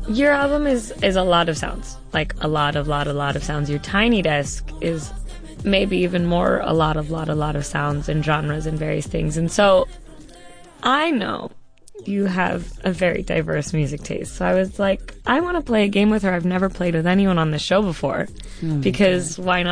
your album is a lot of sounds. Like, a lot of sounds. Your Tiny Desk is maybe even more a lot of sounds and genres and various things. And so I know you have a very diverse music taste. So I was like, I want to play a game with her I've never played with anyone on the show before. Because why not